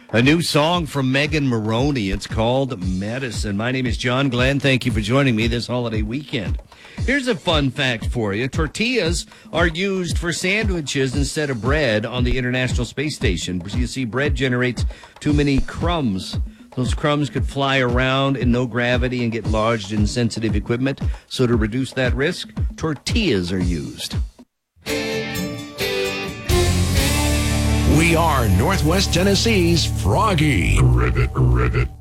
A new song from Megan Maroney. It's called Medicine. My name is John Glenn. Thank you for joining me this holiday weekend. Here's a fun fact for you. Tortillas are used for sandwiches instead of bread on the International Space Station. You see, bread generates too many crumbs. Those crumbs could fly around in no gravity and get lodged in sensitive equipment. So to reduce that risk, tortillas are used. We are Northwest Tennessee's Froggy. Ribbit.